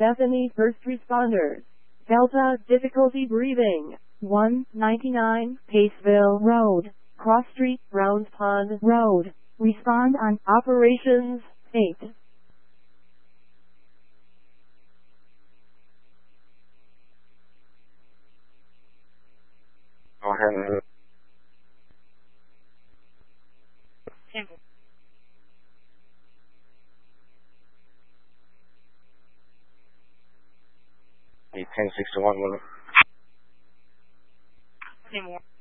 Bethany first responders. Delta difficulty breathing. 199 Paceville Road, Cross Street, Browns Pond Road. Respond on Operations 8. Go ahead. Simple. 1061, Same one.